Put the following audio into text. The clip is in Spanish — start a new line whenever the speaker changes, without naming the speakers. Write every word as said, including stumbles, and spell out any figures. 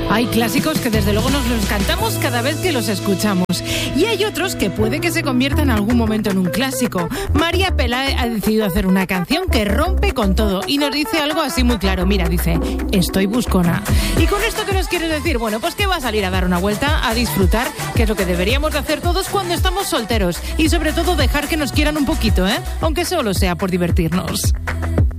Hay clásicos que desde luego nos los cantamos cada vez que los escuchamos. Y hay otros que puede que se conviertan en algún momento en un clásico. María Pelae ha decidido hacer una canción que rompe con todo y nos dice algo así muy claro. Mira, dice, estoy buscona. ¿Y con esto qué nos quiere decir? Bueno, pues que va a salir a dar una vuelta, a disfrutar, que es lo que deberíamos de hacer todos cuando estamos solteros. Y sobre todo dejar que nos quieran un poquito, ¿eh? Aunque solo sea por divertirnos.